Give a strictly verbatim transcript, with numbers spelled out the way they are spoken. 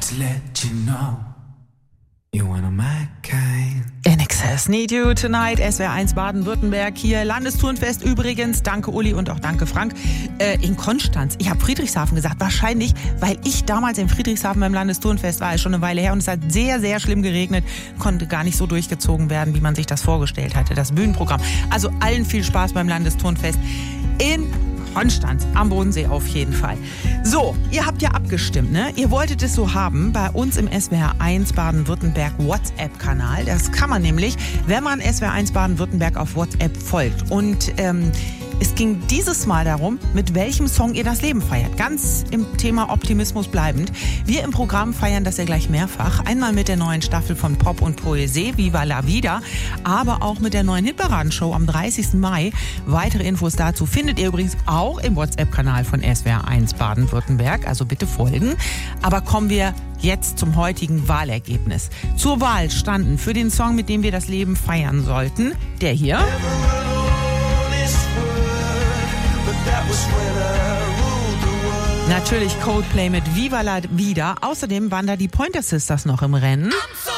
just let you know you one of my kind. In Excess Need You Tonight, S W R eins Baden-Württemberg, hier Landestourenfest übrigens. Danke Uli und auch danke Frank. Äh, in Konstanz, ich habe Friedrichshafen gesagt, wahrscheinlich, weil ich damals in Friedrichshafen beim Landestourenfest war, ist schon eine Weile her und es hat sehr, sehr schlimm geregnet, konnte gar nicht so durchgezogen werden, wie man sich das vorgestellt hatte, das Bühnenprogramm. Also allen viel Spaß beim Landestourenfest in Konstanz, am Bodensee auf jeden Fall. So, ihr habt ja abgestimmt, ne? Ihr wolltet es so haben bei uns im S W R eins Baden-Württemberg WhatsApp-Kanal. Das kann man nämlich, wenn man S W R eins Baden-Württemberg auf WhatsApp folgt. Und ähm, es ging dieses Mal darum, mit welchem Song ihr das Leben feiert. Ganz im Thema Optimismus bleibend. Wir im Programm feiern das ja gleich mehrfach. Einmal mit der neuen Staffel von Pop und Poesie, Viva la Vida, aber auch mit der neuen Hitparadenshow am dreißigsten Mai. Weitere Infos dazu findet ihr übrigens auch im WhatsApp-Kanal von S W R eins Baden-Württemberg. Also bitte folgen. Aber kommen wir jetzt zum heutigen Wahlergebnis. Zur Wahl standen für den Song, mit dem wir das Leben feiern sollten, der hier. Natürlich Coldplay mit Viva la Vida. Außerdem waren da die Pointer Sisters noch im Rennen.